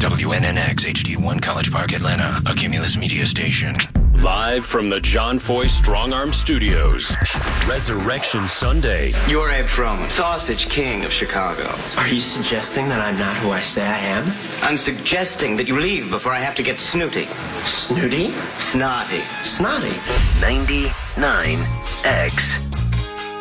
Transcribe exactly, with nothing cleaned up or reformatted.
W N N X H D one College Park, Atlanta, a Cumulus Media station. Live from the John Foy Strong Arm Studios. Resurrection Sunday. You're Ed Froman, Sausage King of Chicago. Are you suggesting that I'm not who I say I am? I'm suggesting that you leave before I have to get snooty. Snooty? Snotty. Snotty. ninety-nine X.